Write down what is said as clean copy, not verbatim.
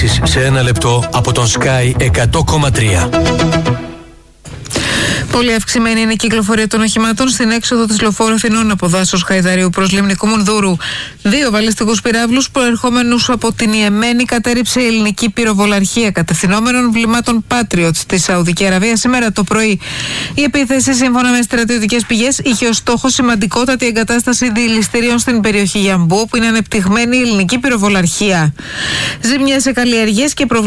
ειδήσεις σε 1 λεπτό από τον Sky 100,3. Πολύ αυξημένη είναι η κυκλοφορία των οχημάτων στην έξοδο της λεωφόρου Αθηνών από Δάσος Χαϊδαρίου προς Λιμνικού Μουνδούρου. 2 βαλιστικούς πυράβλους προερχόμενους από την Ιεμένη κατέριψε η ελληνική πυροβολαρχία κατευθυνόμενων βλημάτων Patriot στη Σαουδική Αραβία σήμερα το πρωί. Η επίθεση, σύμφωνα με στρατιωτικές πηγές, είχε ως στόχο σημαντικότατη εγκατάσταση δηληστηρίων στην περιοχή Γιαμπού, που είναι ανεπτυγμένη η ελληνική πυροβολαρχία. Ζημιές σε καλλιέργειες και